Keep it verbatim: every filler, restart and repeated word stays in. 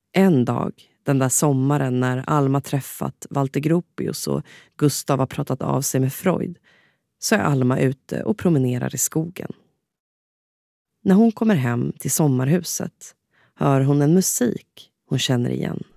En dag, den där sommaren när Alma träffat Walter Gropius och Gustav har pratat av sig med Freud, så är Alma ute och promenerar i skogen. När hon kommer hem till sommarhuset hör hon en musik hon känner igen.